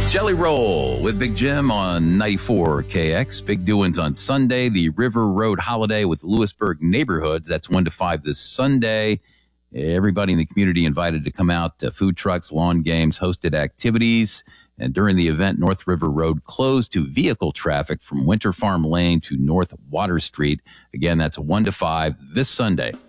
Jelly Roll with Big Jim on 94 KX. Big doings on Sunday. The River Road Holiday with Lewisburg Neighborhoods. That's 1 to 5 this Sunday. Everybody in the community invited to come out. Food trucks, lawn games, hosted activities. And during the event, North River Road closed to vehicle traffic from Winter Farm Lane to North Water Street. Again, that's 1 to 5 this Sunday.